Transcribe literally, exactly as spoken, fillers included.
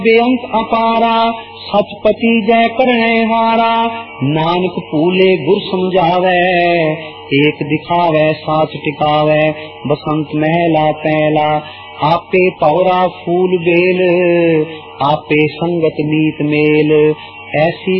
बेअंत अपारा सतपति जय करने हारा। नानक फूले गुर समझावे एक दिखावे साच टिकावे। बसंत महला पहला आपे पौरा फूल बेल आपे संगत मीत मेल। ऐसी